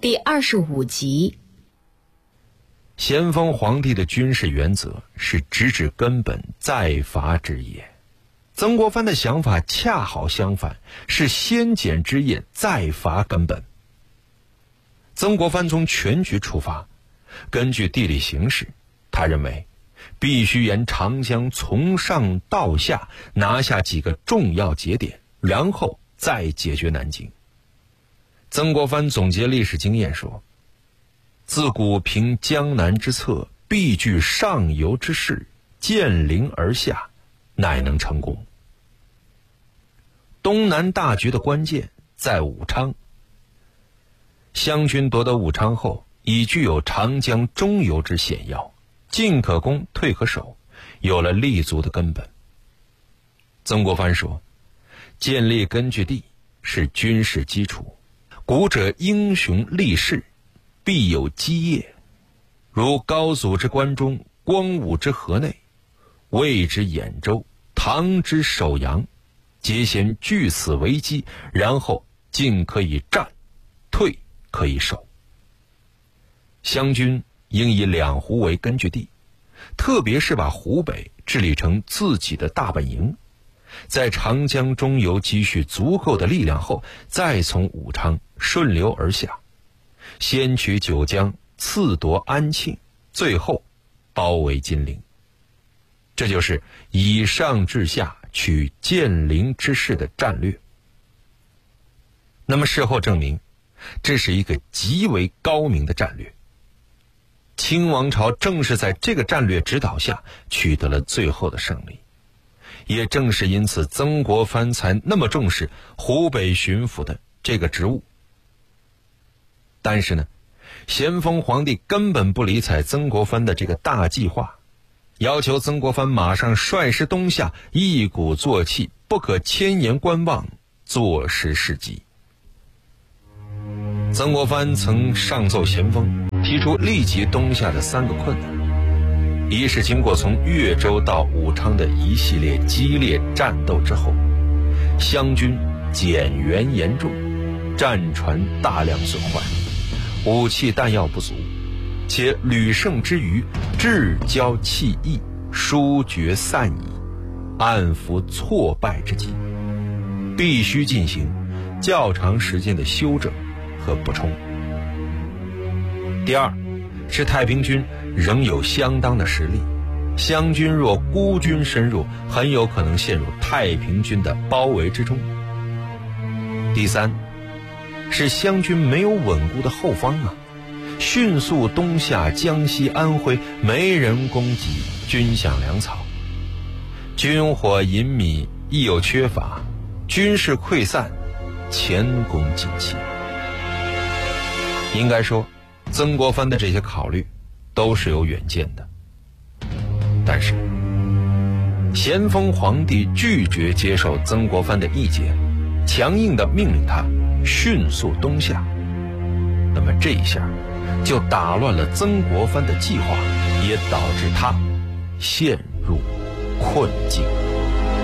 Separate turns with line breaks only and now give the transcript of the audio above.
第25集。
咸丰皇帝的军事原则是直指根本，再伐之也。曾国藩的想法恰好相反，是先减之业，再伐根本。曾国藩从全局出发，根据地理形势，他认为必须沿长江从上到下拿下几个重要节点，然后再解决南京。曾国藩总结历史经验说，自古凭江南之策，必据上游之势，渐临而下，乃能成功。东南大局的关键在武昌。湘军夺得武昌后，已具有长江中游之险要，进可攻，退可守，有了立足的根本。曾国藩说，建立根据地是军事基础，古者英雄立事，必有基业，如高祖之关中，光武之河内，魏之兖州，唐之首阳，皆先据此为基，然后进可以战，退可以守。湘军应以两湖为根据地，特别是把湖北治理成自己的大本营，在长江中游积蓄足够的力量后，再从武昌顺流而下，先取九江，次夺安庆，最后包围金陵。这就是以上至下取建陵之势的战略。那么事后证明，这是一个极为高明的战略。清王朝正是在这个战略指导下取得了最后的胜利，也正是因此曾国藩才那么重视湖北巡抚的这个职务。但是呢，咸丰皇帝根本不理睬曾国藩的这个大计划，要求曾国藩马上率师东下，一鼓作气，不可千言观望，坐实事机。曾国藩曾上奏咸丰，提出立即东下的3个困难。一是经过从岳州到武昌的一系列激烈战斗之后，湘军减员严重，战船大量损坏，武器弹药不足，且屡胜之余，志骄气逸，疏决散矣，暗伏挫败之机，必须进行较长时间的休整和补充。第二是太平军仍有相当的实力，湘军若孤军深入，很有可能陷入太平军的包围之中。第三是湘军没有稳固的后方啊，迅速东下江西安徽，没人供给军饷粮草，军火银米亦有缺乏，军事溃散，前功尽弃。应该说，曾国藩的这些考虑都是有远见的，但是咸丰皇帝拒绝接受曾国藩的意见，强硬地命令他迅速东下。那么这一下就打乱了曾国藩的计划，也导致他陷入困境。